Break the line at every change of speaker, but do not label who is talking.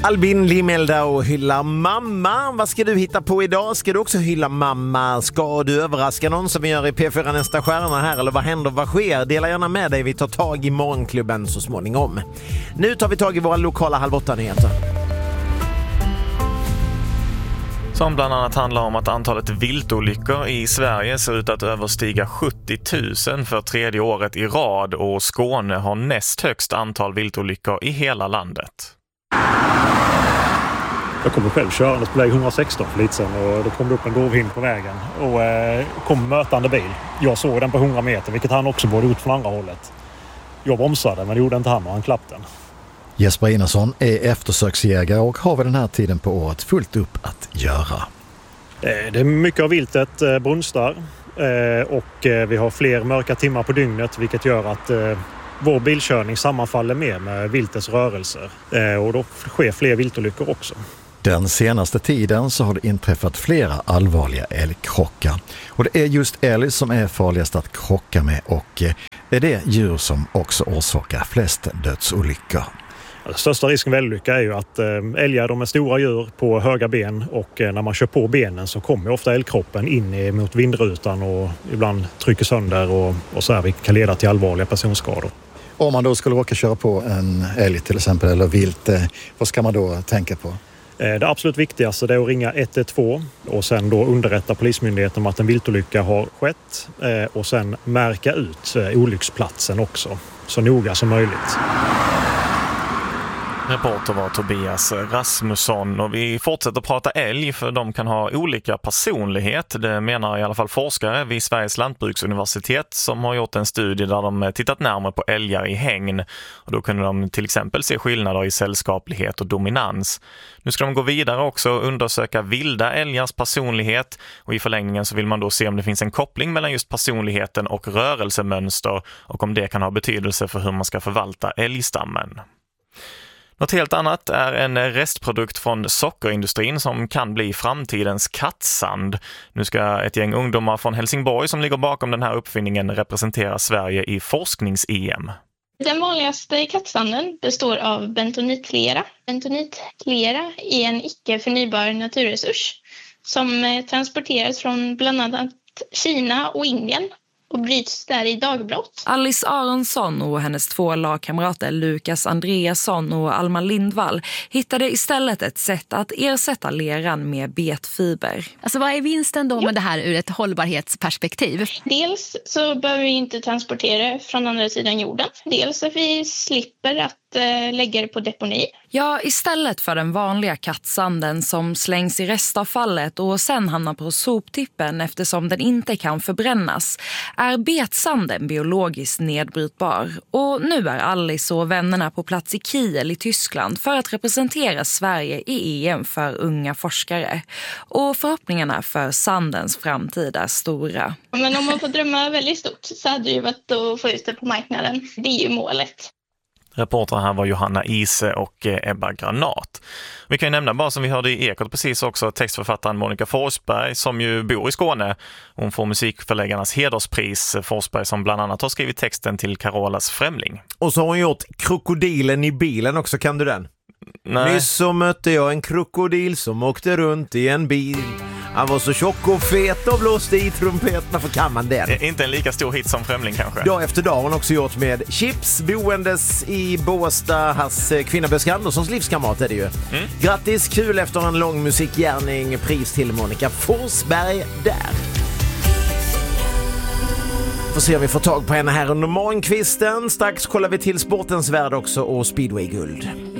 Albin Limelda och hylla mamma. Vad ska du hitta på idag? Ska du också hylla mamma? Ska du överraska någon som vi gör i P4 Nästa Stjärna här? Eller vad händer, vad sker? Dela gärna med dig. Vi tar tag i morgonklubben så småningom. Nu tar vi tag i våra lokala Halv 8-nyheter.
Som bland annat handlar om att antalet viltolyckor i Sverige ser ut att överstiga 70 000 för tredje året i rad, och Skåne har näst högst antal viltolyckor i hela landet.
Jag kommer själv körandes på väg 116 för lite sedan, och då kom det upp en dovhind på vägen och kom mötande bil. Jag såg den på 100 meter, vilket han också borde ut från andra hållet. Jag bromsade, men det gjorde inte han och han klappade den.
Jesper Einarsson är eftersöksjägare och har vid den här tiden på året fullt upp att göra.
Det är mycket av viltet brunstar och vi har fler mörka timmar på dygnet, vilket gör att vår bilkörning sammanfaller mer med viltets rörelser, och då sker fler viltolyckor också.
Den senaste tiden så har det inträffat flera allvarliga älgkrockar. Och det är just älg som är farligast att krocka med, och är det djur som också orsakar flest dödsolyckor.
Den största risken vid älgolycka är ju att älgar, de är stora djur på höga ben, och när man kör på benen så kommer ofta älgkroppen in mot vindrutan och ibland trycker sönder och så här, vilket kan leda till allvarliga personskador.
Om man då skulle råka köra på en älg till exempel eller vilt, vad ska man då tänka på?
Det absolut viktigaste är att ringa 112 och sen då underrätta polismyndigheten om att en viltolycka har skett, och sen märka ut olycksplatsen också så noga som möjligt.
Reporter var Tobias Rasmusson, och vi fortsätter prata älg, för de kan ha olika personlighet. Det menar i alla fall forskare vid Sveriges lantbruksuniversitet som har gjort en studie där de tittat närmare på älgar i hägn. Och då kunde de till exempel se skillnader i sällskaplighet och dominans. Nu ska de gå vidare också och undersöka vilda älgars personlighet, och i förlängningen så vill man då se om det finns en koppling mellan just personligheten och rörelsemönster, och om det kan ha betydelse för hur man ska förvalta älgstammen. Något helt annat är en restprodukt från sockerindustrin som kan bli framtidens kattsand. Nu ska ett gäng ungdomar från Helsingborg som ligger bakom den här uppfinningen representera Sverige i forsknings-EM.
Den vanligaste kattsanden består av bentonitlera. Bentonitlera är en icke-förnybar naturresurs som transporteras från bland annat Kina och Indien och bryts där i dagbrott.
Alice Aronsson och hennes två lagkamrater Lukas Andreasson och Alma Lindvall hittade istället ett sätt att ersätta leran med betfiber.
Alltså vad är vinsten då med det här ur ett hållbarhetsperspektiv?
Dels så behöver vi inte transportera från andra sidan jorden. Dels att vi slipper att lägga det på deponi.
Ja, istället för den vanliga kattsanden som slängs i restavfallet och sen hamnar på soptippen eftersom den inte kan förbrännas, är betsanden biologiskt nedbrytbar. Och nu är Alice och vännerna på plats i Kiel i Tyskland för att representera Sverige i EM för unga forskare. Och förhoppningarna för sandens framtid är stora.
Men om man får drömma väldigt stort så hade det ju varit att få ut det på marknaden. Det är ju målet.
Reportern här var Johanna Ise och Ebba Granat. Vi kan ju nämna bara som vi hörde i Ekot precis också textförfattaren Monica Forsberg som ju bor i Skåne. Hon får musikförläggarnas hederspris, Forsberg som bland annat har skrivit texten till Carolas Främling.
Och så har hon gjort Krokodilen i bilen också, kan du den?
Nej.
Nyss så mötte jag en krokodil som åkte runt i en bil. Han var så tjock och fet och blåste i trumpeterna, för kan man den?
Inte en lika stor hit som Främling kanske.
Dag efter dag har hon också gjort med Chips, boendes i Båstad. Hans kvinna Böske Anderssons livskamrat är det ju. Grattis, kul efter en lång musikgärning. Pris till Monica Forsberg där. Får se om vi får tag på henne här under morgonkvisten. Strax kollar vi till sportens värld också och speedway-guld.